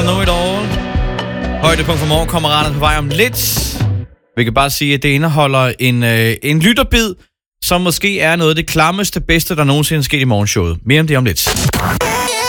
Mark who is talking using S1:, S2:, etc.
S1: Know It All. Højdepunkt for morgenkammeraterne på vej om lidt. Vi kan bare sige, at det indeholder en lytterbid, som måske er noget af det klammeste bedste, der nogensinde er sket i morgenshowet. Mere om det om lidt.